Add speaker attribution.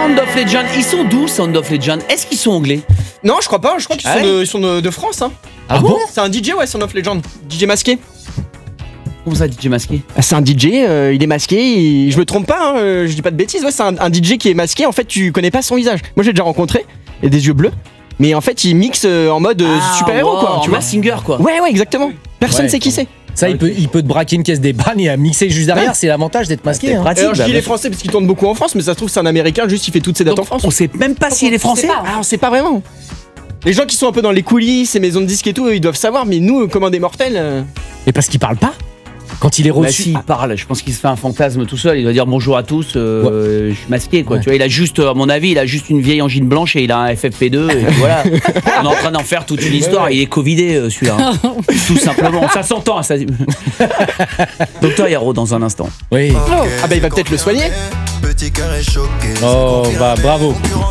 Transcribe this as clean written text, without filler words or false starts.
Speaker 1: Sound of Legend, ils sont d'où Sound of Legend? Est-ce qu'ils sont anglais?
Speaker 2: Non, je crois pas, je crois qu'ils ils sont de France. Hein.
Speaker 1: Ah bon?
Speaker 2: C'est un DJ, ouais, Sound of Legend. DJ masqué.
Speaker 1: Comment ça, DJ masqué?
Speaker 2: C'est un DJ, il est masqué, je me trompe pas, je dis pas de bêtises, ouais, c'est un DJ qui est masqué, en fait tu connais pas son visage. Moi j'ai déjà rencontré, il a des yeux bleus, mais en fait il mixe en mode super-héros quoi, tu vois.
Speaker 1: Singer quoi.
Speaker 2: Ouais, exactement. Personne sait qui c'est.
Speaker 3: Ça, il peut te braquer une caisse d'épargne et à mixer juste derrière, c'est l'avantage d'être masqué. Hein.
Speaker 1: Pratique,
Speaker 2: Alors je dis les Français parce qu'ils tournent beaucoup en France, mais ça se trouve c'est un Américain, juste il fait toutes ses dates en France.
Speaker 1: On sait même pas si il est français.
Speaker 2: On sait pas vraiment. Les gens qui sont un peu dans les coulisses, les maisons de disques et tout, ils doivent savoir, mais nous, comme des mortels...
Speaker 3: Mais parce qu'il parle pas. Quand il est
Speaker 1: Bah
Speaker 3: reçu.
Speaker 1: s'il parle, je pense qu'il se fait un fantasme tout seul, il doit dire bonjour à tous, je suis masqué quoi, tu vois, il a juste, à mon avis, il a juste une vieille angine blanche et il a un FFP2 et puis voilà. On est en train d'en faire toute une histoire, il est covidé celui-là, hein. Tout simplement, ça s'entend ça. Docteur Yaro dans un instant.
Speaker 3: Oui.
Speaker 2: Ah bah il va peut-être le soigner.
Speaker 3: Oh bah bravo.